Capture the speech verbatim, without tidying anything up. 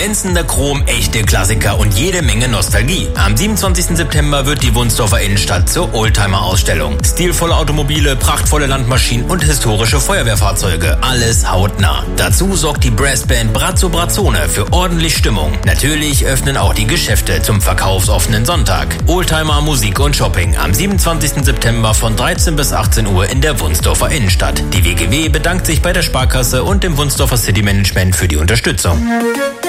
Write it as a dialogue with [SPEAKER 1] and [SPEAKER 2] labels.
[SPEAKER 1] Glänzender Chrom, echte Klassiker und jede Menge Nostalgie. Am siebenundzwanzigsten September wird die Wunsdorfer Innenstadt zur Oldtimer-Ausstellung. Stilvolle Automobile, prachtvolle Landmaschinen und historische Feuerwehrfahrzeuge. Alles hautnah. Dazu sorgt die Brassband Brazzo Brazzone für ordentlich Stimmung. Natürlich öffnen auch die Geschäfte zum verkaufsoffenen Sonntag. Oldtimer, Musik und Shopping am siebenundzwanzigsten September von dreizehn bis achtzehn Uhr in der Wunsdorfer Innenstadt. Die W G W bedankt sich bei der Sparkasse und dem Wunsdorfer City Management für die Unterstützung.